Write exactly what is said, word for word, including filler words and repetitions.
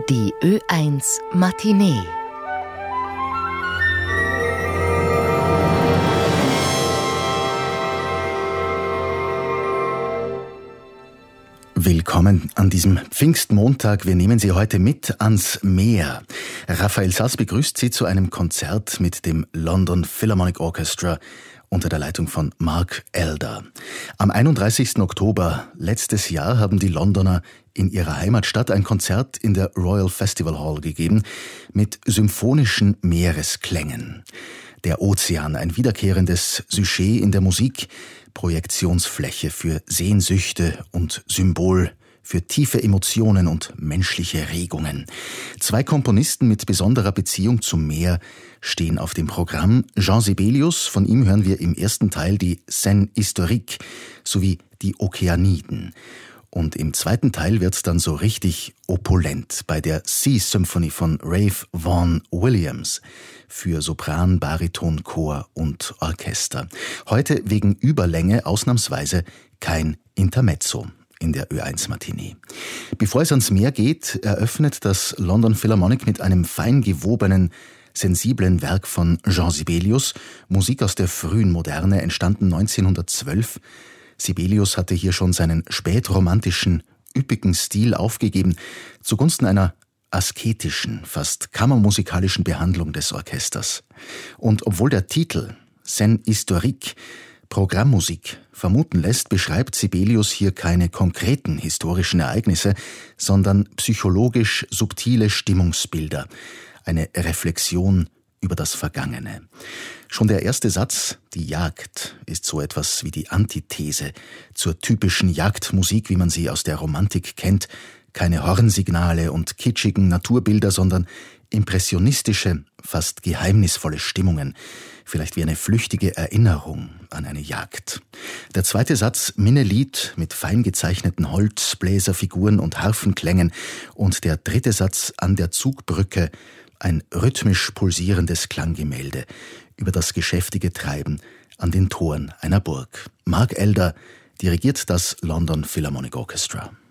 Die Ö eins Matinee. Willkommen an diesem Pfingstmontag. Wir nehmen Sie heute mit ans Meer. Raphael Sass begrüßt Sie zu einem Konzert mit dem London Philharmonic Orchestra unter der Leitung von Mark Elder. Am einunddreißigsten Oktober letztes Jahr haben die Londoner in ihrer Heimatstadt ein Konzert in der Royal Festival Hall gegeben mit symphonischen Meeresklängen. Der Ozean, ein wiederkehrendes Sujet in der Musik, Projektionsfläche für Sehnsüchte und Symbol für tiefe Emotionen und menschliche Regungen. Zwei Komponisten mit besonderer Beziehung zum Meer stehen auf dem Programm. Jean Sibelius, von ihm hören wir im ersten Teil die Scène historique sowie die Okeaniden. Und im zweiten Teil wird's dann so richtig opulent bei der Sea Symphony von Ralph Vaughan Williams für Sopran, Bariton, Chor und Orchester. Heute wegen Überlänge ausnahmsweise kein Intermezzo in der Ö eins Matinee. Bevor es ans Meer geht, eröffnet das London Philharmonic mit einem fein gewobenen, sensiblen Werk von Jean Sibelius, Musik aus der frühen Moderne, entstanden neunzehnhundertzwölf. Sibelius hatte hier schon seinen spätromantischen, üppigen Stil aufgegeben, zugunsten einer asketischen, fast kammermusikalischen Behandlung des Orchesters. Und obwohl der Titel Scène historique Programmmusik vermuten lässt, beschreibt Sibelius hier keine konkreten historischen Ereignisse, sondern psychologisch subtile Stimmungsbilder, eine Reflexion über das Vergangene. Schon der erste Satz, die Jagd, ist so etwas wie die Antithese zur typischen Jagdmusik, wie man sie aus der Romantik kennt. Keine Hornsignale und kitschigen Naturbilder, sondern impressionistische, fast geheimnisvolle Stimmungen. Vielleicht wie eine flüchtige Erinnerung an eine Jagd. Der zweite Satz, Minnelied mit fein gezeichneten Holzbläserfiguren und Harfenklängen. Und der dritte Satz, an der Zugbrücke, ein rhythmisch pulsierendes Klanggemälde über das geschäftige Treiben an den Toren einer Burg. Mark Elder dirigiert das London Philharmonic Orchestra.